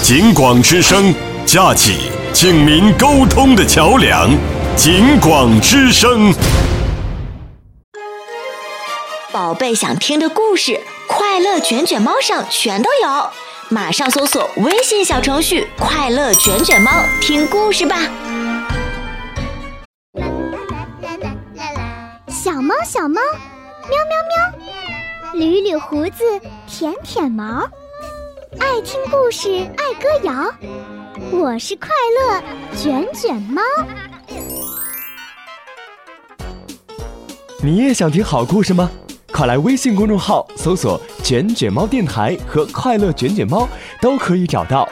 警广之声，架起警民沟通的桥梁。警广之声， 宝贝想听的故事，快乐卷卷猫上全都有，马上搜索微信小程序“快乐卷卷猫”，听故事吧。 小猫，小猫，喵喵喵，捋捋胡子，舔舔毛，爱听故事，爱歌谣。我是快乐卷卷猫。 你也想听好故事吗？快来微信公众号搜索“卷卷猫电台”和“快乐卷卷猫”，都可以找到。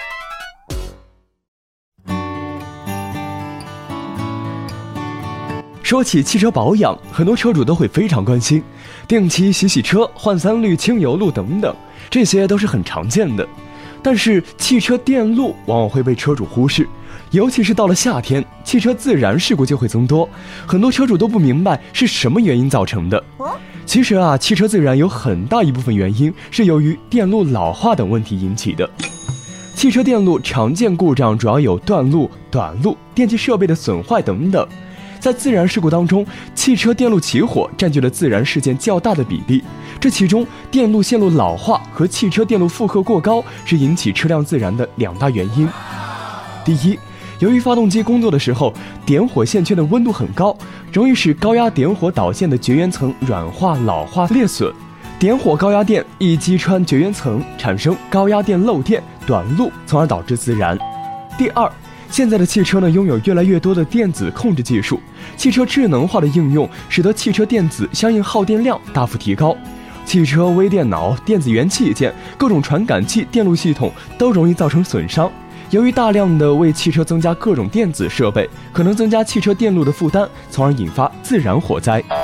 说起汽车保养，很多车主都会非常关心，定期洗车、换3滤、清油路等等，这些都是很常见的。但是汽车电路往往会被车主忽视，尤其是到了夏天，汽车自燃事故就会增多，很多车主都不明白是什么原因造成的。其实汽车自燃有很大一部分原因是由于电路老化等问题引起的。汽车电路常见故障主要有断路、短路、电气设备的损坏等等。在自燃事故当中，汽车电路起火占据了自燃事件较大的比例。这其中，电路线路老化和汽车电路负荷过高是引起车辆自燃的2大原因。第一，由于发动机工作的时候，点火线圈的温度很高，容易使高压点火导线的绝缘层软化、老化、裂损。点火高压电易击穿绝缘层，产生高压电漏电、短路，从而导致自燃。第二，现在的汽车拥有越来越多的电子控制技术，汽车智能化的应用使得汽车电子相应耗电量大幅提高。汽车微电脑、电子元器件、各种传感器、电路系统都容易造成损伤。由于大量的为汽车增加各种电子设备，可能增加汽车电路的负担，从而引发自燃火灾。